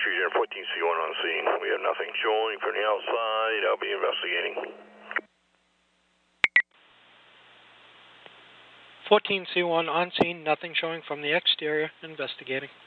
Street here, 14C1 on scene. We have nothing showing from the outside. I'll be investigating. 14C1 on scene, nothing showing from the exterior, investigating.